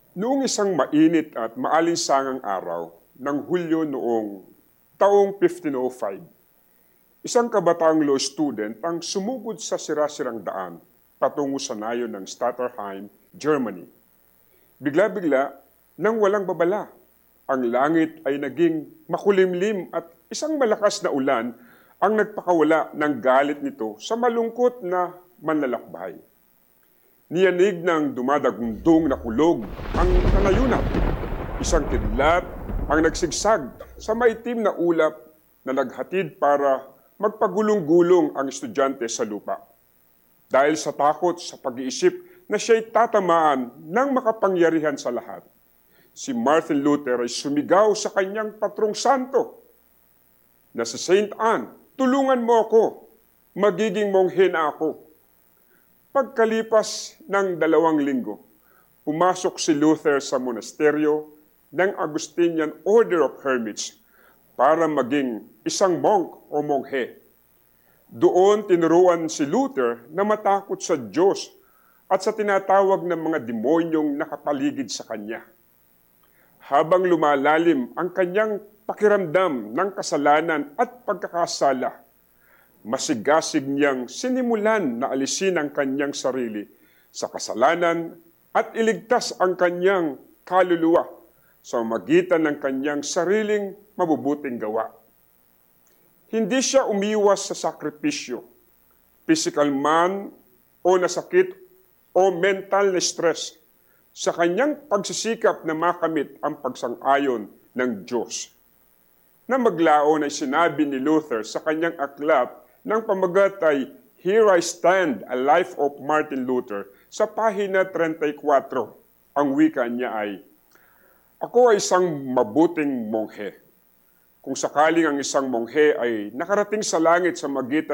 Noong isang mainit at maalinsangang araw ng Hulyo noong taong 1505, isang kabataang law student ang sumugod sa sira-sirang daan patungo sa nayon ng Stutterheim, Germany. Bigla-bigla, nang walang babala, ang langit ay naging makulimlim at isang malakas na ulan ang nagpakawala ng galit nito sa malungkot na manlalakbay. Niyanig ng dumadagundong na kulog ang kanayunan. Isang kidlat ang nagsigsag sa maitim na ulap na naghatid para magpagulong-gulong ang estudyante sa lupa. Dahil sa takot sa pag-iisip na siya'y tatamaan ng makapangyarihan sa lahat, si Martin Luther ay sumigaw sa kanyang patrong santo na si Saint Anne, "Tulungan mo ako, magiging monghe na ako." Pagkalipas ng 2 linggo, pumasok si Luther sa monasteryo ng Augustinian Order of Hermits para maging isang monk o monghe. Doon tinuruan si Luther na matakot sa Diyos at sa tinatawag ng mga demonyong nakapaligid sa kanya. Habang lumalalim ang kanyang pakiramdam ng kasalanan at pagkakasala, masigasig niyang sinimulan na alisin ang kanyang sarili sa kasalanan at iligtas ang kanyang kaluluwa sa magitan ng kanyang sariling mabubuting gawa. Hindi siya umiwas sa sakripisyo, physical man o nasakit o mental na stress sa kanyang pagsisikap na makamit ang pagsang-ayon ng Diyos. Na maglaon ay sinabi ni Luther sa kanyang aklat ng pamagat ay Here I Stand, A Life of Martin Luther, sa pahina 34. Ang wika niya ay, "Ako ay isang mabuting monghe. Kung sakaling ang isang monghe ay nakarating sa langit sa magitan